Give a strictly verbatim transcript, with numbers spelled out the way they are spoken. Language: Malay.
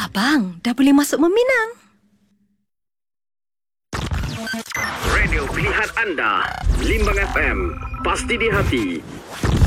Abang, dah boleh masuk meminang. Radio pilihan anda, Limbang F M, pasti di hati.